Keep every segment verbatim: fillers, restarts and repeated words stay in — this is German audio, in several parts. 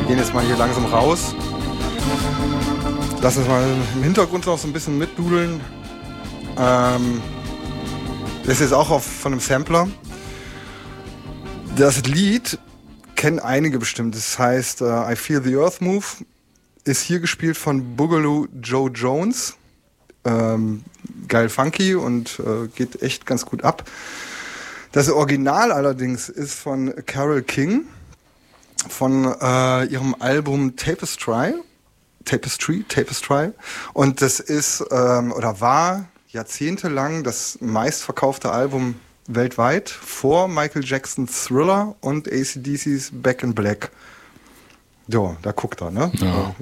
Wir gehen jetzt mal hier langsam raus. Lass uns mal im Hintergrund noch so ein bisschen mitdudeln. Ähm, das ist jetzt auch auf, von einem Sampler. Das Lied kennen einige bestimmt. Das heißt uh, I Feel the Earth Move. Ist hier gespielt von Boogaloo Joe Jones. Ähm, geil funky und äh, geht echt ganz gut ab. Das Original allerdings ist von Carole King von äh, ihrem Album Tapestry. Tapestry, Tapestry. Und das ist ähm, oder war jahrzehntelang das meistverkaufte Album weltweit vor Michael Jacksons Thriller und A C D C's Back in Black. Jo, da guckt er, ne? Ja.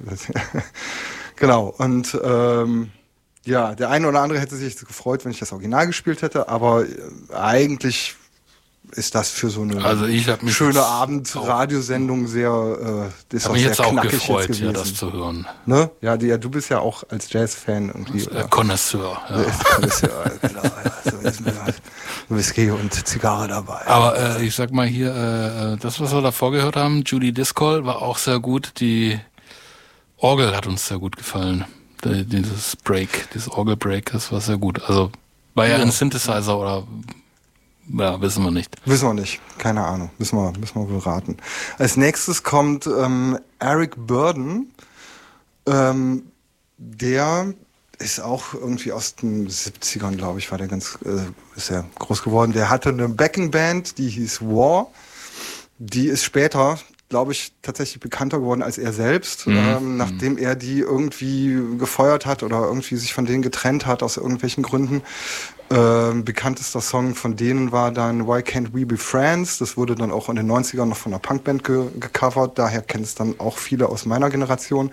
Genau. Und ähm, ja, der eine oder andere hätte sich gefreut, wenn ich das Original gespielt hätte, aber eigentlich ist das für so eine also ich hab mich schöne Abend-Radiosendung sehr, äh, das ist auch mich sehr jetzt auch knackig gefreut, jetzt ja, gewesen. das zu hören. Ne? Ja, die, ja, du bist ja auch als Jazz-Fan irgendwie. Äh, Connoisseur. Ja. Connoisseur, genau, ja, so ist mir halt Whisky und Zigarre dabei. Aber äh, ich sag mal hier, äh, das, was wir davor gehört haben, Judy Discol, war auch sehr gut. Die Orgel hat uns sehr gut gefallen. Die, dieses Break, dieses Orgel-Break, das war sehr gut. Also war ja, ja ein Synthesizer oder ja, wissen wir nicht. Wissen wir nicht, keine Ahnung, müssen wir, müssen wir wohl raten. Als nächstes kommt ähm, Eric Burdon, ähm, der ist auch irgendwie aus den siebzigern, glaube ich, war der ganz, äh, ist ja groß geworden. Der hatte eine Backing-Band, die hieß War. Die ist später, glaube ich, tatsächlich bekannter geworden als er selbst, mhm. ähm, nachdem er die irgendwie gefeuert hat oder irgendwie sich von denen getrennt hat aus irgendwelchen Gründen. Ähm, bekanntester Song von denen war dann Why Can't We Be Friends? Das wurde dann auch in den neunzigern noch von einer Punkband ge- gecovert. Daher kennen es dann auch viele aus meiner Generation.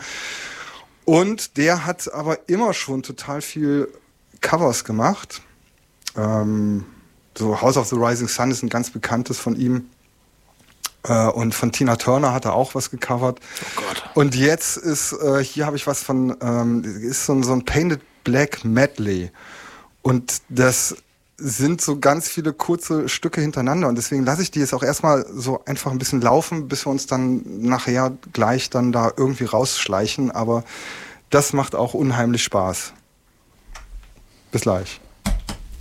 Und der hat aber immer schon total viel Covers gemacht. Ähm, so House of the Rising Sun ist ein ganz bekanntes von ihm. Äh, und von Tina Turner hat er auch was gecovert. Oh Gott. Und jetzt ist, äh, hier habe ich was von, ähm, ist so ein, so ein Painted Black Medley. Und das sind so ganz viele kurze Stücke hintereinander. Und deswegen lasse ich die jetzt auch erstmal so einfach ein bisschen laufen, bis wir uns dann nachher gleich dann da irgendwie rausschleichen. Aber das macht auch unheimlich Spaß. Bis gleich.